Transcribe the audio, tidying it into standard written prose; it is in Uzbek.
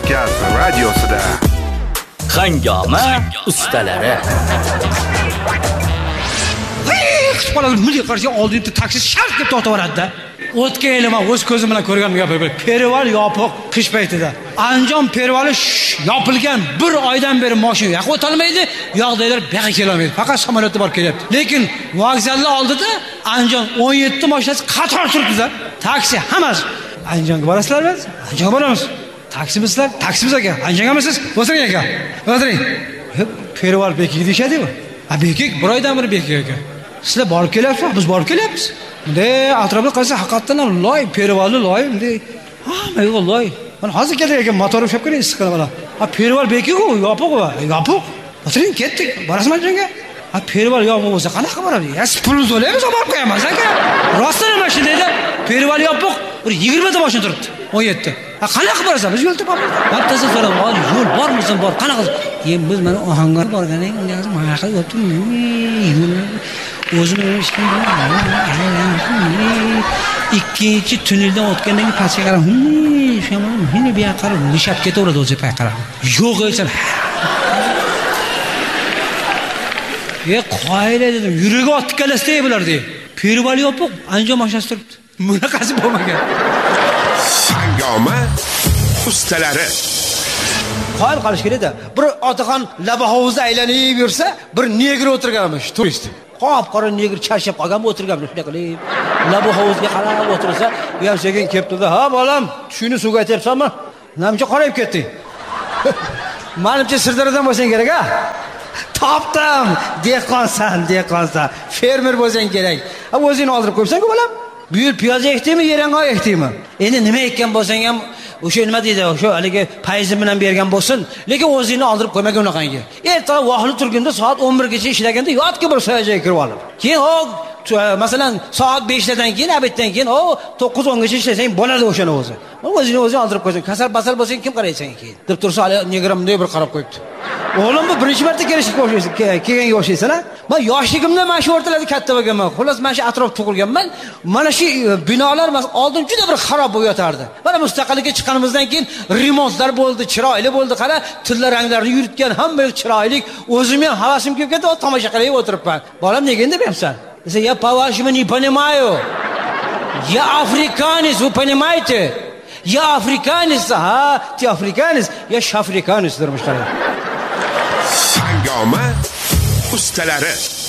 Kavkaz radiosida Hangoma ustalari. Qoladi milliy qarshi oldinda taksi shart deb to'xtaveradi-da. O'tgan yili men o'z ko'zim bilan ko'rgan gap bu. Perivol yopiq qish paytida. Andijon perivoli yopilgan 1 oydan beri mashina yoqib o'tolmaydi, yo'qdagilar buyoqqa kelolmaydi. Faqat samolyotda borib kelyapti. Lekin vokzalda oldida Andijon 17 mashinasi qator turibdi-da. Taksi hammasi. Andijonga borasizlarmi? Andijonga boramiz. Taksibizlar, taksimiz aka. Andijongamisiz? O'tiring aka. O'tiring. Perivol bekik deyishadi-ku. Ha bekik 1 oydan beri bekik aka. Sizlar borib kelyapsiz, biz borib kelyapmiz. Bunday atrofga qarasa haqiqatan ham loy, perivoli loy, bunday. Hamma loy. Mana hozir keldik ekan, motorim shab kerak issiq qilib. Ha perivol bekik-ku, yopiq va, yopiq. O'tiring, ketdik. Borasizmi Andijonga? Ha perivol yopiq bo'lsa qanaqa boradi? Ya pul to'laymiz, borib qo'yamiz aka. Rostdan nima ish deydi? Perivol yopiq, bir 20 ta mashina turibdi. 17. Ha qanaqa borasan? Biz yo'lda boramiz. Bittasi so'rab, "Yo'l bormisan? Bor. Qanaqa?" Biz mana Ohangar borganing, mana qilib o'tirdim. O'zini ishdan ikkinchi tunneldan o'tgandan keyin pastga qarab, "Meni bu yoqqa qarab, nishab ketaveradi o'zi pay qarab." Yo'q aysan. Qoyila dedim, yuragi otib kelasday bular deydi. Perivol yopiq, Andijon mashinasi turibdi. Bunaqasi bo'lmagan. Hangoma ustalari. Qoyil qilish kerak-da. Bir otaxon laba hovuzda aylanib yursa, bir negr o'tirganmish, turist. Qop-qora negr charchab qolgan o'tirganmish, shunday qilib. Laba hovuzga qarab o'tirsa, bu ham sekin kelibdi-da, "Ha, bolam, shuni suvga aytyapsanmi? Namcha qorayib ketding?" Menimcha Sirdaryodan bo'lsang kerak-a? Topdim. Dehqonsan. Fermer bo'lsang kerak. Ha, o'zingni oldirib qo'yibsan-ku, bolam. Bu yil piyoz ekdingmi, yeranga ekdingmi? Endi nima ekkan bo'lsang ham o'sha nima deydi, o'sha haligi payzi bilan bergan bo'lsin, lekin o'zingni oldirib qo'ymagan unaqangi. Ertaga vaqtli turganda soat 11 gacha ishlaganda yotki bir soyajoyga kirib olib. Keyin masalan soat 5 dan keyin, abitdan keyin 9-10 gacha ishlasang bo'ladi o'shani o'zi. O'zingni oldirib qo'ysang, kasal bo'lsang kim qaraysan keyin? Deb tursa hali negram bunday bir qarab qo'yibdi. O'g'lim bu birinchi marta kelganga o'xshaysan-a? Men yoshligimda mana shu o'rtalarda katta bo'lganman. Xullas mana shu atrof tug'ilganman. Mana shu binolar oldin juda bir xarob bo'lib yotardi. Mana mustaqillikka chiqqanimizdan keyin remontlar bo'ldi, chiroyli bo'ldi. Qara, tilla ranglarni yuritgan, hamma chiroyli. O'zim ham havasim kelib ketdi, tomosha qilib o'tiribman. Bolam nega endi deyapsan? Desa, "Я по-вашему не понимаю. Я африканец, вы понимаете? Я африканец, ты африканец, я шафриканец", dermiş qara. Hangoma ustalari.